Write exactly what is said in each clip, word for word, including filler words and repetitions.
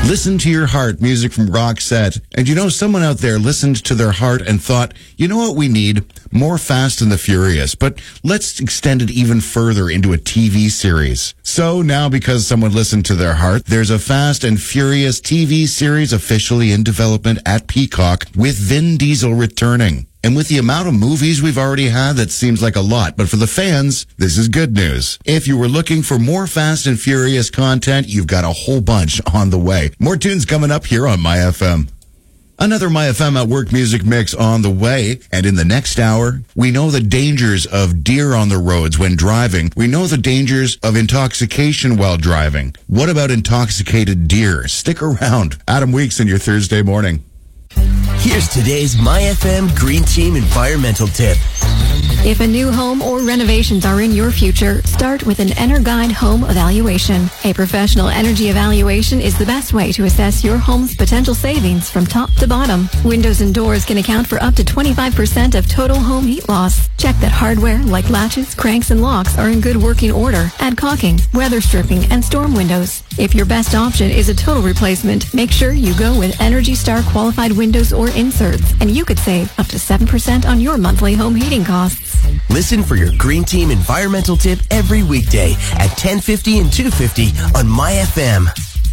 Listen to Your Heart, music from Roxette. And you know, someone out there listened to their heart and thought, you know what we need? More Fast and the Furious. But let's extend it even further into a T V series. So now, because someone listened to their heart, there's a Fast and Furious T V series officially in development at Peacock with Vin Diesel returning. And with the amount of movies we've already had, that seems like a lot. But for the fans, this is good news. If you were looking for more Fast and Furious content, you've got a whole bunch on the way. More tunes coming up here on My F M. Another My F M at Work music mix on the way. And in the next hour, we know the dangers of deer on the roads when driving. We know the dangers of intoxication while driving. What about intoxicated deer? Stick around. Adam Weeks in your Thursday morning. Here's today's My F M Green Team environmental tip. If a new home or renovations are in your future, start with an EnerGuide home evaluation. A professional energy evaluation is the best way to assess your home's potential savings from top to bottom. Windows and doors can account for up to twenty-five percent of total home heat loss. Check that hardware like latches, cranks, and locks are in good working order. Add caulking, weather stripping, and storm windows. If your best option is a total replacement, make sure you go with Energy Star qualified windows or inserts, and you could save up to seven percent on your monthly home heating costs. Listen for your Green Team environmental tip every weekday at ten fifty and two fifty on My F M.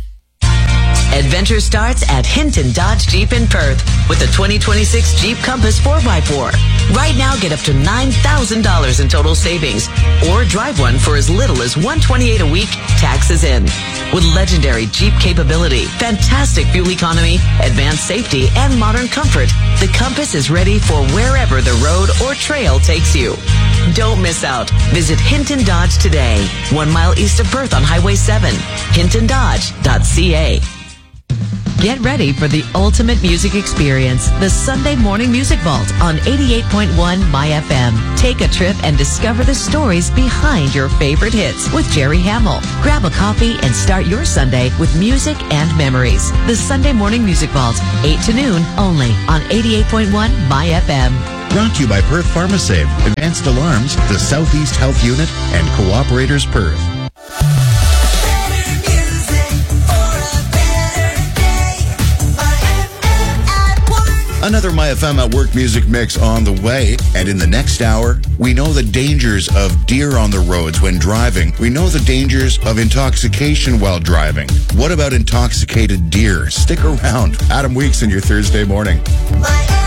Adventure starts at Hinton Dodge Jeep in Perth with the twenty twenty-six Jeep Compass four by four. Right now, get up to nine thousand dollars in total savings, or drive one for as little as one hundred twenty-eight dollars a week, taxes in. With legendary Jeep capability, fantastic fuel economy, advanced safety, and modern comfort, the Compass is ready for wherever the road or trail takes you. Don't miss out. Visit Hinton Dodge today, one mile east of Perth on Highway seven, hinton dodge dot c a. Get ready for the ultimate music experience, the Sunday Morning Music Vault on eighty-eight point one My F M. Take a trip and discover the stories behind your favorite hits with Jerry Hamill. Grab a coffee and start your Sunday with music and memories. The Sunday Morning Music Vault, eight to noon, only on eighty-eight point one My F M. Brought to you by Perth PharmaSave, Advanced Alarms, the Southeast Health Unit, and Cooperators Perth. Another My F M at Work music mix on the way. And in the next hour, we know the dangers of deer on the roads when driving. We know the dangers of intoxication while driving. What about intoxicated deer? Stick around. Adam Weeks in your Thursday morning.